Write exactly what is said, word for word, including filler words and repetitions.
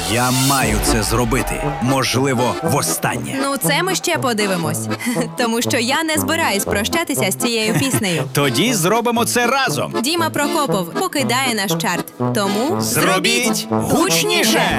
Я маю це зробити. Можливо, востаннє. Ну, це ми ще подивимось. Тому що я не збираюсь прощатися з цією піснею. Тоді зробимо це разом. Діма Прокопов покидає наш чарт. Тому Зробіть гучніше!